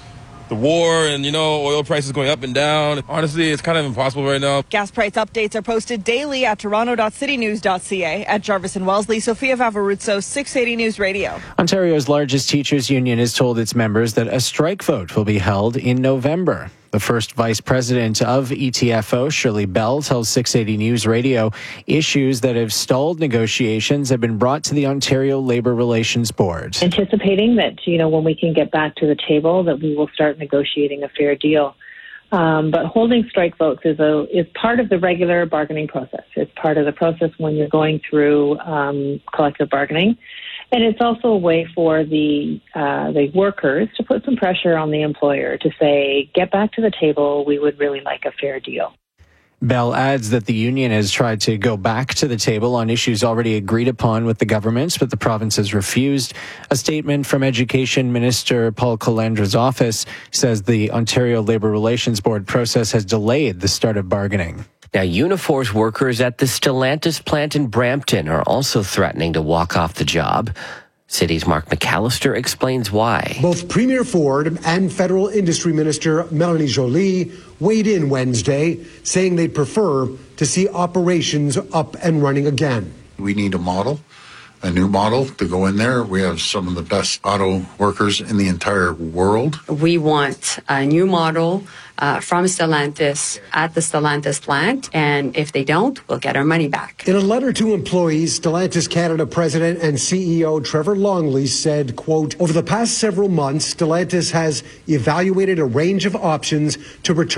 the war and, you know, oil prices going up and down. Honestly, it's kind of impossible right now. Gas price updates are posted daily at toronto dot city news dot c a. At Jarvis and Wellesley, Sophia Vavaruzzo, six eighty News Radio. Ontario's largest teachers union has told its members that a strike vote will be held in November. The first vice president of E T F O, Shirley Bell, tells six eighty News Radio issues that have stalled negotiations have been brought to the Ontario Labour Relations Board. Anticipating that, you know, when we can get back to the table, that we will start negotiating a fair deal. Um, but holding strike votes is a is part of the regular bargaining process. It's part of the process when you're going through um, collective bargaining. And it's also a way for the uh, the workers to put some pressure on the employer to say, get back to the table. We would really like a fair deal. Bell adds that the union has tried to go back to the table on issues already agreed upon with the government, but the province has refused. A statement from Education Minister Paul Calandra's office says the Ontario Labour Relations Board process has delayed the start of bargaining. Now, Unifor's workers at the Stellantis plant in Brampton are also threatening to walk off the job. City's Mark McAllister explains why. Both Premier Ford and Federal Industry Minister Melanie Joly weighed in Wednesday, saying they'd prefer to see operations up and running again. We need a model, a new model to go in there. We have some of the best auto workers in the entire world. We want a new model uh, from Stellantis at the Stellantis plant, and if they don't, we'll get our money back. In a letter to employees, Stellantis Canada President and C E O Trevor Longley said, quote, over the past several months, Stellantis has evaluated a range of options to return